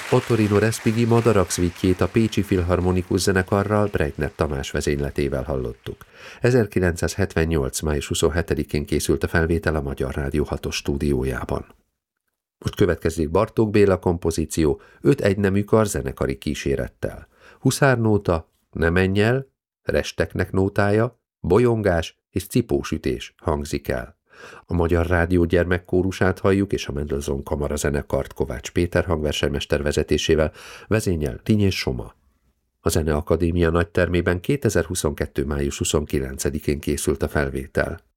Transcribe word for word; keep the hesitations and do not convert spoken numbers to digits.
Ottorino Respighi Madarak szvítjét a Pécsi Filharmonikus Zenekarral Breitner Tamás vezényletével hallottuk. ezerkilencszázhetvennyolc. május huszonhetedikén készült a felvétel a Magyar Rádió hatos stúdiójában. Most következik Bartók Béla kompozíció öt egynemű karzenekari kísérettel. Huszárnóta, Ne menj el, Resteknek nótája, Bolyongás és Cipósütés hangzik el. A Magyar Rádió gyermekkórusát halljuk, és a Mendelssohn Kamara zenekart Kovács Péter hangversenymester vezetésével vezényel Tinyés Soma. A Zeneakadémia nagytermében kétezer-huszonkettő. május huszonkilencedikén készült a felvétel.